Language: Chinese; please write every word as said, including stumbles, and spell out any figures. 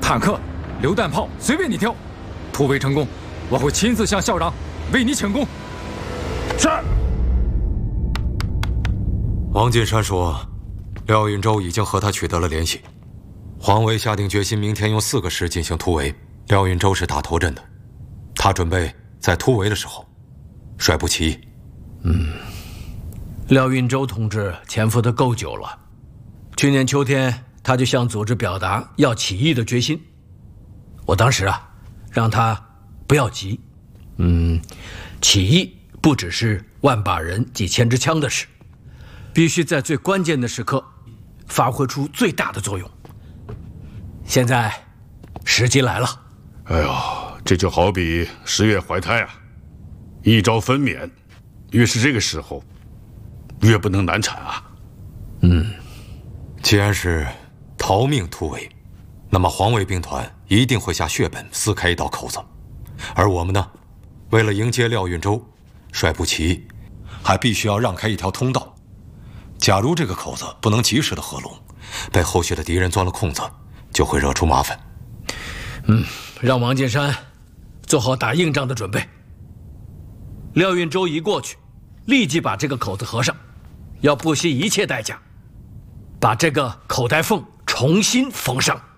坦克、榴弹炮随便你挑。突围成功，我会亲自向校长为你请功。 是。 王进山说，廖运周已经和他取得了联系。黄维下定决心，明天用四个师进行突围。廖运周是打头阵的，他准备在突围的时候率部起义。 嗯，廖运周同志潜伏得够久了。去年秋天，他就向组织表达要起义的决心。我当时啊，让他不要急。嗯，起义不只是万把人、几千支枪的事，必须在最关键的时刻发挥出最大的作用。现在时机来了。 哎呦，这就好比十月怀胎啊，一朝分娩，越是这个时候，越不能难产啊。 嗯，既然是逃命突围，那么黄卫兵团一定会下血本撕开一道口子，而我们呢，为了迎接廖运周，率部起义，还必须要让开一条通道。假如这个口子不能及时的合拢，被后续的敌人钻了空子，就会惹出麻烦。 嗯，让王进山做好打硬仗的准备。廖运周一过去，立即把这个口子合上，要不惜一切代价，把这个口袋缝重新缝上。